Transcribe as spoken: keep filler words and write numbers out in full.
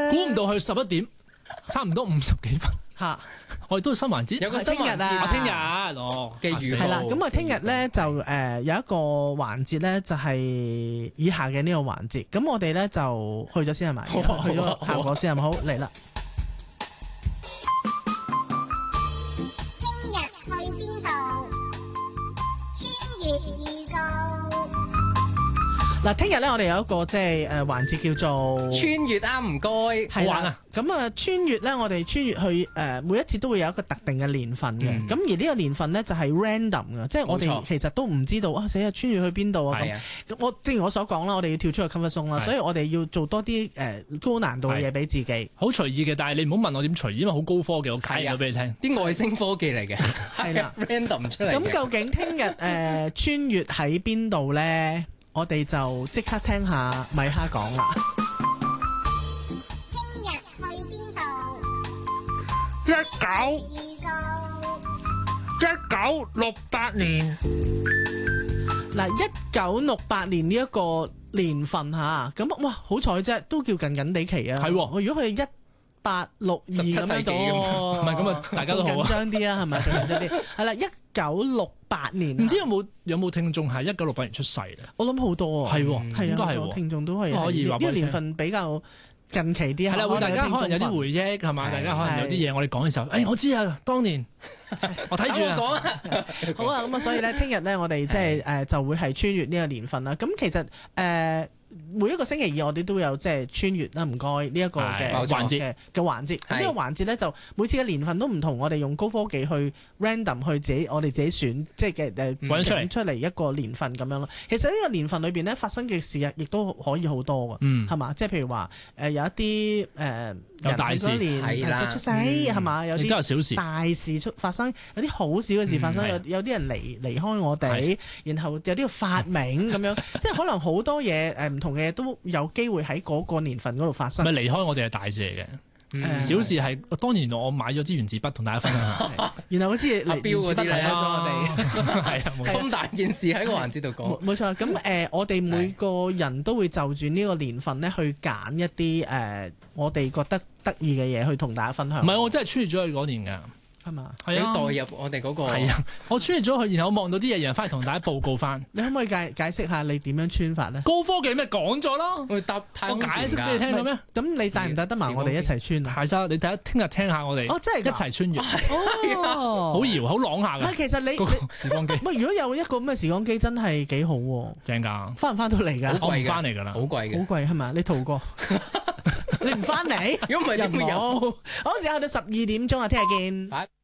估唔到去十一點，差唔多五十幾分嚇。 我哋都新環節， 有個新環節啊！聽日哦嘅預報係啦，咁啊，聽日咧就誒有一個環節咧，就係以下嘅呢個環節。咁我哋咧就去咗先係咪？去咗效果先係咪？好嚟啦！ 聽日去邊度？穿越預告。 嗱，聽日咧我哋有一個即係誒環節叫做穿越啱唔該， 係玩啊！ 咁啊，穿越咧，我哋穿越去誒、呃、每一次都會有一個特定嘅年份嘅。咁、嗯、而呢個年份咧就係 random 嘅，即係我哋其實都唔知道啊，死啊穿越去邊度啊咁。咁我正如我所講啦，我哋要跳出去 comfort zone 啦，所以我哋要做多啲誒、呃、高難度嘅嘢俾自己。 好隨意嘅，但係你唔好問我點隨意，因為好高科技，我解咗俾你聽。 啲外星科技嚟嘅， 係啦 ，random 出嚟。 咁究竟聽日誒穿越喺邊度咧？我哋就即刻聽下米哈講啦。 聽日去邊度？ 一九預告。 一九六八年。 嗱，一九六八年呢一個年份嚇，咁哇好彩啫，都叫近近地期啊。 係喎， 如果佢係一八六二咁樣就， 唔係咁啊，大家都好啊。 緊張啲啊，係咪？緊張啲。係啦，一九六八年， 唔知有冇有冇聽眾係一九六八年出世咧？ 我諗好多啊， 係喎， 係應該係喎。 聽眾都係可以話呢個年份比較近期啲。 係啦，會大家可能有啲回憶係嘛？大家可能有啲嘢我哋講嘅時候，誒我知啊，當年我睇住啊。 講啊， 好啊，咁啊，所以咧，聽日咧，我哋即係誒就會係穿越呢個年份啦。咁其實誒。每一個星期二我哋都有即係穿越啦，唔該呢一個嘅環節嘅嘅環節。咁呢個環節咧就每次嘅年份都唔同，我哋用高科技去 random 去自己我哋自己選即係嘅誒揀出嚟一個年份咁樣咯。其實呢個年份裏邊咧發生嘅事啊，亦都可以好多㗎，係嘛、嗯？即係譬如話誒有一啲誒、呃、 有大事年就出世係嘛？有啲小事大事出發生，有啲好少嘅事發生，嗯、有有啲人離離開我哋，然後有啲要發明咁樣，即係可能好多嘢誒唔同嘅嘢都有機會喺嗰個年份嗰度發生。 咪離開我哋係大事嚟嘅。嗯、小事係當年我買咗支原子筆同大家分享下， 然後嗰支阿標嗰啲離開咗我哋， 係啊， 咁大件事喺個環節度講， 冇錯。咁誒、呃，我哋每個人都會就住呢個年份咧去揀一啲誒、呃，我哋覺得得意嘅嘢去同大家分享。 唔係，我真係穿越咗去嗰年㗎。 係嘛？ 你代入我哋嗰個係啊！我穿越咗去，然後我望到啲嘢，然後翻嚟同大家報告翻。 你可唔可以解解釋下你點樣穿法咧？ 高科技咩講咗咯？ 我搭太空船㗎。 我解釋俾你聽嘅咩？ 咁你帶唔帶得埋我哋一齊穿啊？ 係曬，你睇聽日聽下我哋。 哦，真係一齊穿越。 哦， 好搖，好朗下㗎。 其實你時光機。 唔係，如果有一個咁嘅時光機，真係幾好喎。 正㗎。 翻唔翻到嚟㗎？ 我唔翻嚟㗎啦。 好貴嘅。 好貴係咪？你逃過？你唔翻嚟？ 如果唔係點會有？ 好，時間去到十二點鐘啊！聽日見。